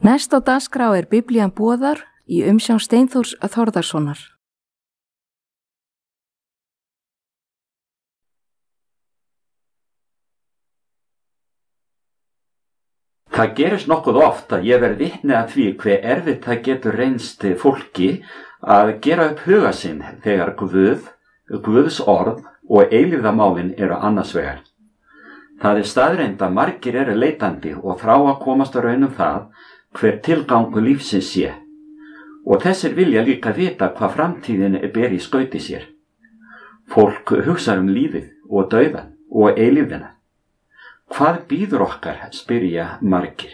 Næst á dagskrá Biblían boðar í umsjón Steinþórs Þórðarsonar. Það gerist nokkuð oft að ég verð vitni að því hve erfitt það getur reynst fólki að gera upp huga sinn þegar Guðs orð og eilífðarmálin eru annars vegar. Það staðreynd að margir eru leitandi og þrá að komast að raun það hver tilgangur lífsins sé. Og þessir vilja líka vita hvað framtíðin ber í skauti sér. Fólk hugsar lífið og dauðan og eilífðina. Hvað býður okkar, spyrja margir.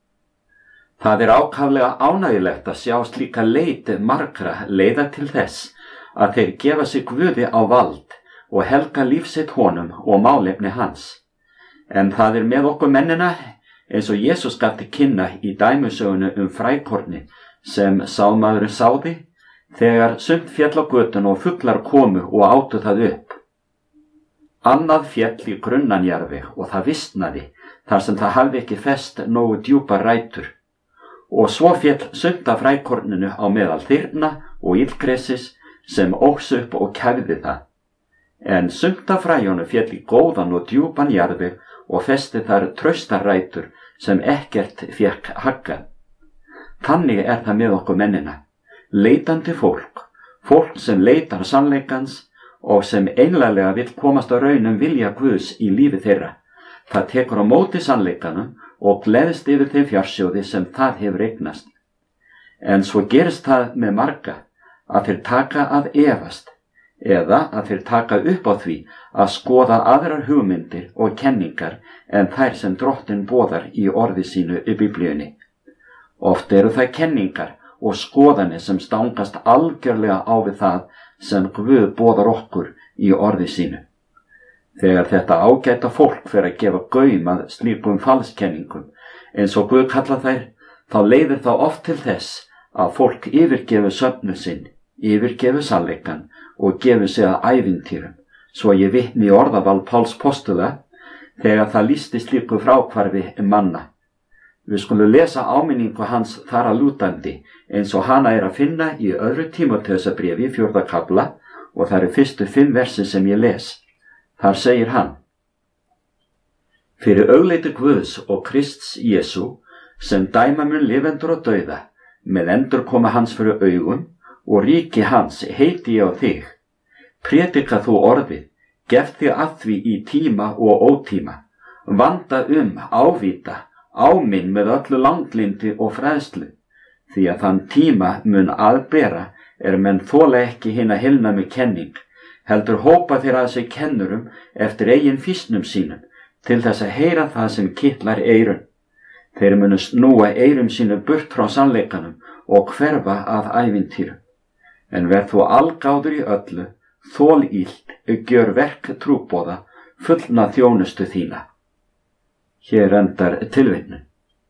Það ákaflega ánægjulegt að sjá slíka leit margra leiða til þess að þeir gefa sig Guði á vald og helga lífsitt honum og málefni hans. En það með okkur mennina eins og Jesús gaf til kynna í dæmisögunni frækorni sem sámaðurinn sáði þegar sumt féll á götuna og fuglar komu og átu það upp. Annað féll í grunnan jarðveg og það visnaði þar sem það hafði ekki fest nógu djúpar rætur. Og svo féll sumt af frækorninu á meðal þyrna og illgresis sem óx upp og kæfði það. En sumt af fræjónu féll í góðan og djúpan jarðveg og festi þar traustar rætur sem ekkert fékk haggað. Þannig það með okkur mennina. Leitandi fólk sem leitar sannleikans og sem einlæglega vill komast á raun vilja Guðs í lífi þeirra. Það tekur á móti sannleikanum og gleðst yfir þeim fjársjóði sem það hefur eignast. En svo gerist það með marga að þeir taka að efast eða að þeir taka upp á því að skoða aðrar hugmyndir og kenningar en þær sem Drottinn boðar í orði sínu í Biblíunni. Oft eru það kenningar og skoðanir sem stangast algjörlega á við það sem Guð boðar okkur í orði sínu. Þegar þetta ágæta fólk fer að gefa gaum að slíkum falskenningum eins og Guð kalla þær, þá leiðir það oft til þess að fólk yfirgefi söfnu sinn, yfirgefi sannleikann og gefi sig að ævintýrum, svo ég vitni í orðaval Páls postula þegar það lýsti slíku fráhvarfi manna. Við skulum lesa áminningu hans þar að lútandi eins og hana að finna í 2. Tímóteusarbréfi 4. kafla og það fyrstu 5 versi sem ég les. Þar segir hann: Fyrir augleiti Guðs og Krists Jesú sem dæma mun lifendur og dauða með endurkoma hans fyrir augum og ríki hans heiti ég á þig. Prédika þú orðið, gef þig að því í tíma og ótíma, vanda ávíta, áminn með öllu langlindi og fræðslu, því að þann tíma mun aðbera menn þola ekki hina heilnæmu kenning, heldur hópa þeir að sig kennurum eftir eigin fýsnum sínum, til þess að heyra það sem kitlar eyrun. Þeir munu snúa eyrum sínum burt frá sannleikanum og hverfa að ævintýrum. En verð þú algáður í öllu, þól illt, gjör verk trúboða, fullna þjónustu þína. Hér endar tilvitnun.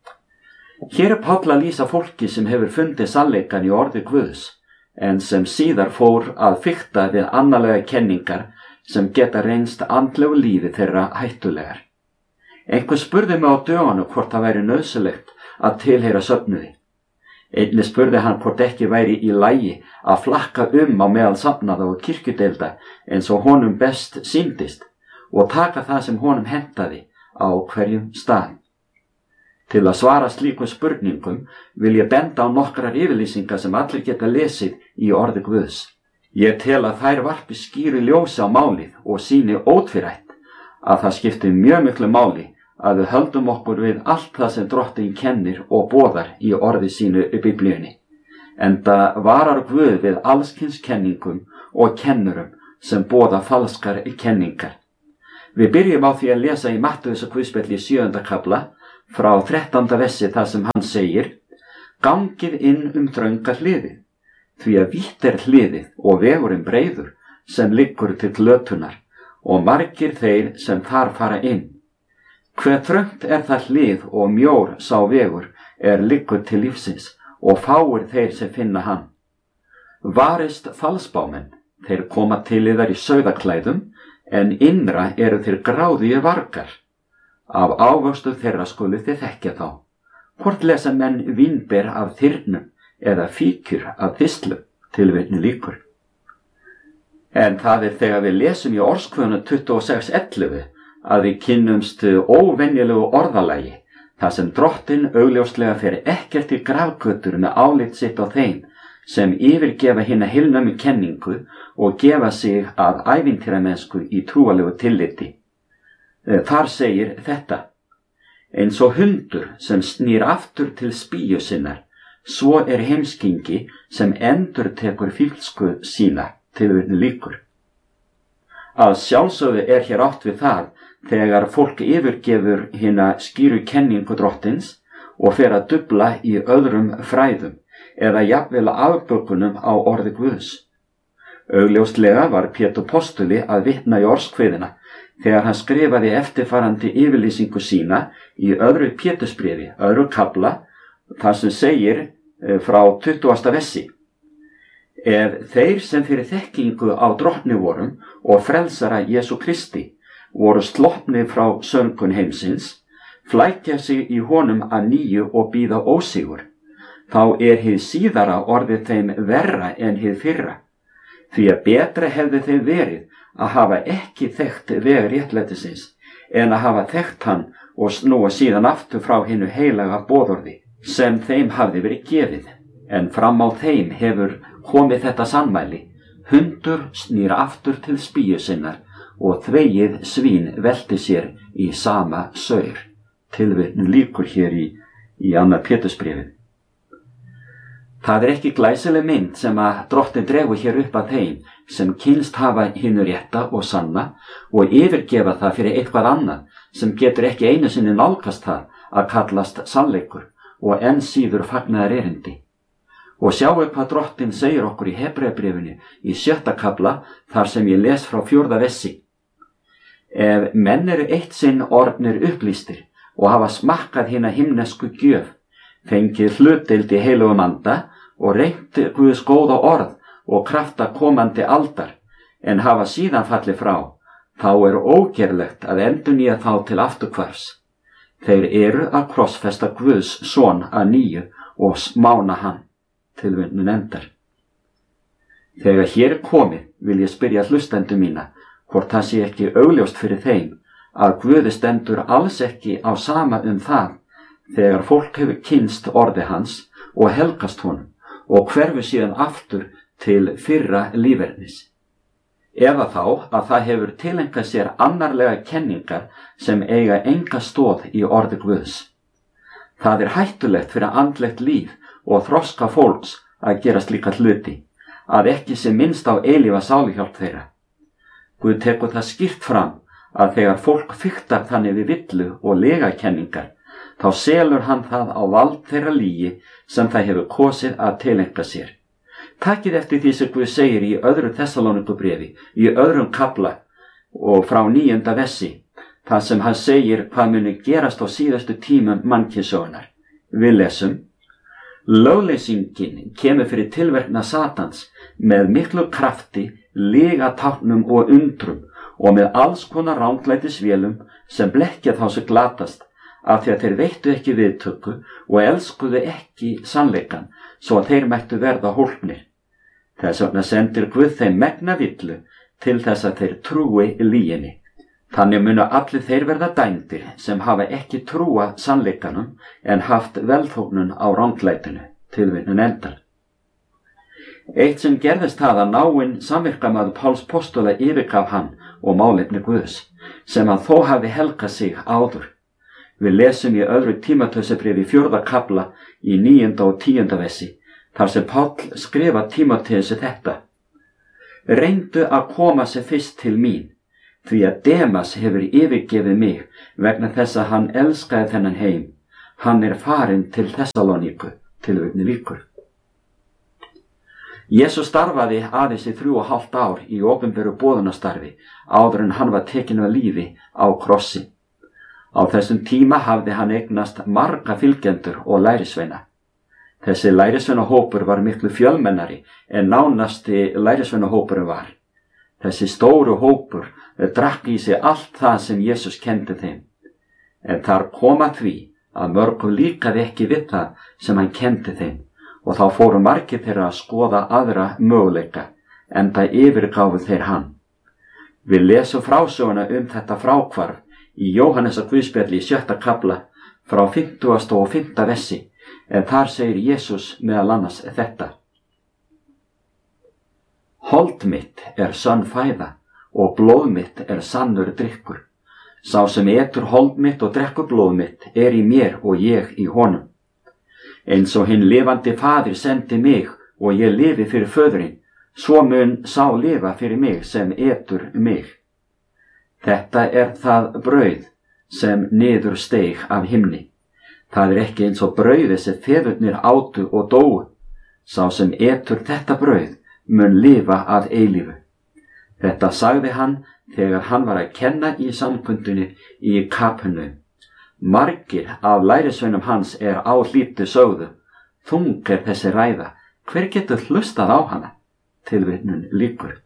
Hér Páll að lýsa fólki sem hefur fundið sannleikan í orði Guðs, en sem síðar fór að fikta við annarlega kenningar sem geta reynst andlegu lífi þeirra hættulegar. Einhver spurði mig á dögunum hvort það væri nauðsynlegt að tilheyra söfnuði. Einnig spurði hann hvort ekki væri í lagi að flakka á meðal safnaða og kirkjudeilda eins og honum best sýndist og taka það sem honum hentaði á hverjum stað. Til að svara slíkum spurningum vil ég benda á nokkrar yfirlýsingar sem allir geta lesið í orði Guðs. Ég tel að þær varpi skýru ljósi á málið og sýni ótvírætt að það skiptir mjög miklu máli að við höldum okkur við allt það sem Drottinn kennir og boðar í orði sínu í Biblíunni. Enda varar Guð við allskyns kenningum og kennurum sem boða falskar kenningar. Við byrjum á því að lesa í Mattheusarguðspjalli 7. kafla frá 13. versi þar sem hann segir: Gangið inn þrönga hliðið, því að vítt hliðið og vegurinn breiður sem liggur til glötunar og margir þeir sem þar fara inn. Hve þröngt það hlið og mjór sá vegur liggur til lífsins og fáir þeir sem finna hann. Varist falsbámenn, þeir koma til yðar í sauðaklæðum, en innra eru þeir gráðugir vargar. Af ávöxtu þeirra skuluð þið þekkja þá. Hvort lesa menn vínber af þyrnum eða fíkjur af þistlum, tilvitnun lýkur. En það þegar við lesum í Orðskvöðunum 26:11 að við kynnumst óvenjulegu orðalagi, þar sem Drottinn augljóslega fer ekkert í grafgötur með álit sitt á þeim sem yfirgefa hina heilnæmu kenningu og gefa sig að ævintýramennsku í trúalegu tilliti. Þar segir þetta: eins og hundur sem snýr aftur til spýju sinnar, svo heimskingi sem endurtekur fýlsku sína, tilvitnun lýkur. Að sjálfsögðu hér átt við það þegar fólk yfirgefur hina skýru kenningu Drottins og fer að dufla í öðrum fræðum eða jafnvel afbökunum á orði Guðs. Augljóslega var Pétur postuli að vitna í Orðskviðina þegar hann skrifaði eftirfarandi yfirlýsingu sína í öðru Pétursbréfi, öðru kafla, þar sem segir frá 20. versi: ef þeir sem fyrir þekkingu á Drottni vorum og frelsara Jesú Kristi voru sloppnir frá söngun heimsins, flækja sig í honum að nýju og bíða ósigur, þá hið síðara orðið þeim verra en hið fyrra, því að betra hefði þeim verið að hafa ekki þekkt veg réttlætisins en að hafa þekkt hann og snúa síðan aftur frá hinu heilaga boðorði sem þeim hafði verið gefið. En fram á þeim hefur komið þetta sannmæli: hundur snýr aftur til spýju sinnar og þvegið svín velti sér í sama saur. Tilvitnun lýkur hér í annað Pétursbréfið. Það ekki glæsileg mynd sem að Drottinn dregur hér upp að þeim sem kynnst hafa hinu rétta og sanna og yfirgefa það fyrir eitthvað annað sem getur ekki einu sinni nálgast það að kallast sannleikur og enn síður fagnaðar erindi. Og sjáu hvað Drottinn segir okkur í Hebreabréfinu í 7. kafla þar sem ég les frá 4. versi: ef menn eitt sinn orðnir upplýstir og hafa smakkað hina himnesku gjöf, fengið hlutdeild í heilugum anda og reynt Guðs góða orð og krafta komandi aldar, en hafa síðan fallið frá, þá ógerlegt að endurnýja þá til afturhvarfs. Þeir að krossfesta Guðs son að nýju og smána hann. Tilvitnun endar. Þegar hér komið vil ég spyrja hlustendur mína hvort það sé ekki augljóst fyrir þeim að Guði stendur alls ekki á sama það þegar fólk hefur kynnst orði hans og helgast honum og hverfur síðan aftur til fyrra lífernis. Eða þá að það hefur tileinkað sér annarlega kenningar sem eiga enga stoð í orði Guðs. Það hættulegt fyrir andlegt líf og þroska fólks að gera slíka hluti, að ekki sé minnst á eilífa sáluhjálp þeirra. Guð tekur það skýrt fram að þegar fólk fiktar þannig við villu og legakenningar, þá selur hann það á vald þeirra lygi sem það hefur kosið að tileinka sér. Takið eftir því sem Guð segir í öðru Tessalónikubréfi, í öðrum kafla og frá 9. versi, þar sem hann segir hvað muni gerast á síðustu tímum mannkynssögunnar. Við lesum: lögleysingin kemur fyrir tilverknað Satans með miklu krafti, lygatáknum og undrum og með alls konar ranglætisvélum sem blekkja þá sem glatast, af því að þeir veittu ekki viðtöku og elskuðu ekki sannleikann, svo að þeir mættu verða hólpnir. Þess vegna sendir Guð þeim megna villu til þess að þeir trúi lyginni. Þannig munu allir þeir verða dæmdir sem hafa ekki trúað sannleikanum en haft velþóknun á ranglætinu. Tilvitnun endar. Eitt sem gerðist það að náinn samvirkamaður Páls postula yfirgaf hann og málefni Guðs, sem hann þó hafi helgað sig áður. Við lesum í öðru Tímóteusarbréfi 4. kafla í 9. og 10. versi, þar sem Páll skrifa Tímóteusi þetta: reyndu að koma sér fyrst til mín, því að Demas hefur yfirgefið mig vegna þess að hann elskaði þennan heim. Hann farinn til Tessalóníku. Tilvitnun lýkur. Jesús starfaði aðeins í 3,5 ár í opinberu boðunastarfi áður en hann var tekinn af lífi á krossi. Á þessum tíma hafði hann eignast marga fylgjendur og lærisveina. Þessi lærisveinahópur var miklu fjölmennari en nánasti lærisveinahópurinn var. Þessi stóru hópur drakk í sig allt það sem Jesús kenndi þeim. En þar kom að því að mörgum líkaði ekki við það sem hann kenndi þeim og þá fóru margir þeirra að skoða aðra möguleika, enda yfirgáfu þeir hann. Við lesum frásöguna þetta fráhvarf í Jóhannesar Guðspjalli í 7. kafla frá 50. og 5. versi, en þar segir Jesús meðal annars þetta: Hold mitt er sönn fæða og blóð mitt er sannur drykkur. Sá sem etur hold mitt og drekkur blóð mitt er í mér og ég í honum. Eins og hinn lifandi faðir sendi mig og ég lifi fyrir föðurinn, svo mun sá lifa fyrir mig sem etur mig. Þetta er það brauð sem niður steig af himni. Það er ekki eins og brauðið sem feðurnir átu og dóu. Sá sem etur þetta brauð mun lifa að eilífu. Þetta sagði hann þegar hann var að kenna í samkundunni í Kapernaum. Margir af lærisveinum hans áhlýddu sögðu: Þung er þessi ræða, hver getur hlustað á hana? Tilvitnun lýkur.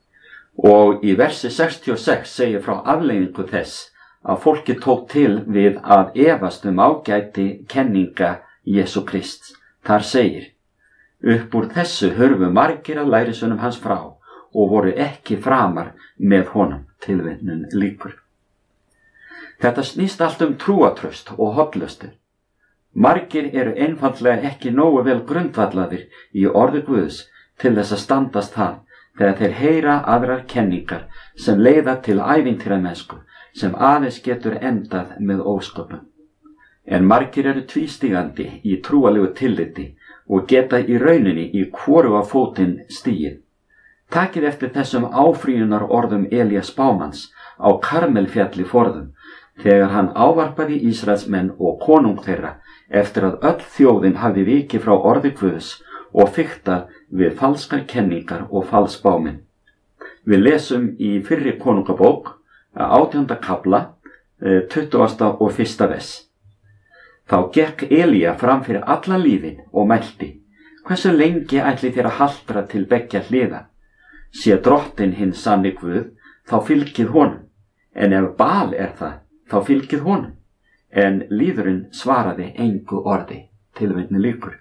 Og í versi 66 segir frá afleiðingu þess að fólki tók til við að efast ágæti kenninga Jesú Krists. Þar segir: Upp úr þessu hurfu margir af lærisveinum hans frá og voru ekki framar með honum. Tilvitnun lýkur. Þetta snýst allt trúatraust og hollustu. Margir einfaldlega ekki nógu vel grundvallaðir í orði Guðs til þess að standast það þegar þeir heyra aðrar kenningar sem leiða til ævintýramennsku sem aðeins getur endað með ósköpum. En margir tvístígandi í trúalegu tilliti og geta í rauninni í hvoruga fótinn stigið. Takið eftir þessum áfrýjunar orðum Elías spámanns á Karmelfjalli forðum, þegar hann ávarpaði Ísraelsmenn og konung þeirra eftir að öll þjóðin hafði vikið frá orði Guðs og fiktað við falskar kenningar og falsspáminn. Við lesum í fyrri konungabók, 18. kafla, 20. og 1. vers. Þá gekk Elía fram fyrir alla lífin og mælti: Hversu lengi ætli þér að haltra til beggja hliða? Sé drottinn hinn sanni Guð, þá fylgið honum, en ef Baal það, þá fylgið honum. En lýðurinn svaraði engu orði. Tilvitnun lýkur.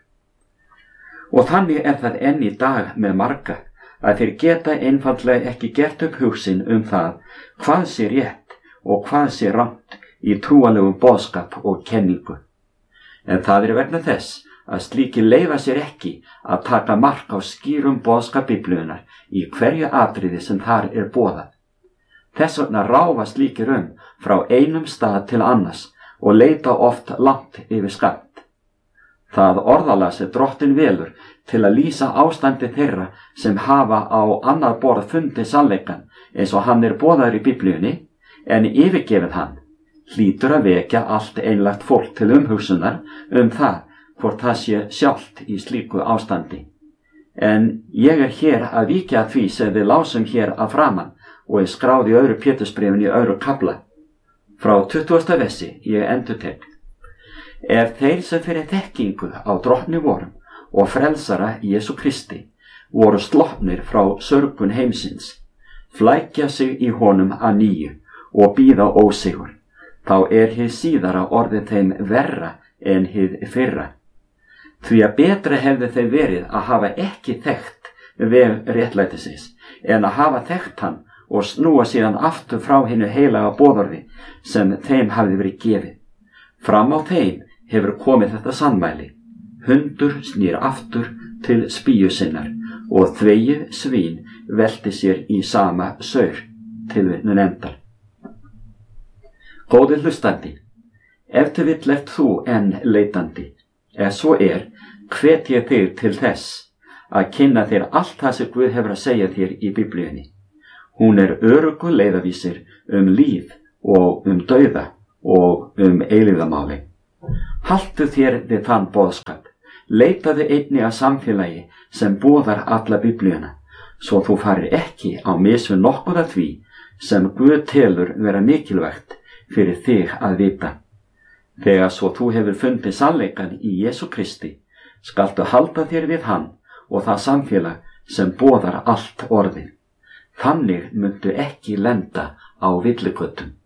Og þannig það enn í dag með marga, að þeir geta einfaldlega ekki gert upp hug sinn það hvað sé rétt og hvað sé rangt í trúalegum boðskap og kenningu. En það vegna þess að slíkir leyfa sér ekki að taka mark á skýrum boðskap Biblíunnar í hverju atriði sem þar boðað. Þess vegna ráfa slíkir frá einum stað til annars og leita oft langt yfir skammt. Það orðalag sem Drottinn velur til að lýsa ástandi þeirra sem hafa á annað borð fundið sannleikann eins og hann boðaður í Biblíunni, en yfirgefið hann, hlýtur að vekja allt einlægt fólk til umhugsunar það hvort það sé sjálft í slíku ástandi. En ég hér að víkja að því sem við lásum hér að framan og skráð í 2. Pétursbréfinu í 2. kafla. Frá 20. versi ég endurtek: Ef þeir sem fyrir þekkingu á Drottni vorum og frelsara Jesú Kristi voru sloppnir frá sörgun heimsins, flækja sig í honum að nýju og bíða ósigur, þá hið síðara orðið þeim verra en hið fyrra. Því að betra hefði þeim verið að hafa ekki þekkt veg réttlætisins en að hafa þekkt hann og snúa síðan aftur frá hinu heilaga boðorði sem þeim hafði verið gefið. Fram á þeim hefur komið þetta sannmæli: hundur snýr aftur til spýju sinnar og þvegið svín velti sér í sama saur. Tilvitnun endar. Góði hlustandi, ef til vill þú enn leitandi, ef svo hvet ég þig til þess að kynna þér allt það sem Guð hefur að segja þér í Biblíunni. Hún öruggur leiðavísir líf og dauða og eilífðarmáli. Haltu þér við þann boðskap. Leitaðu einnig að samfélagi sem boðar alla Biblíuna, svo þú farir ekki á mis við nokkuð af því sem Guð telur vera mikilvægt fyrir þig að vita. Þegar svo þú hefur fundið sannleikann í Jesú Kristi, skaltu halda þér við hann og það samfélag sem boðar allt orðið. Þannig muntu ekki lenda á villigötum.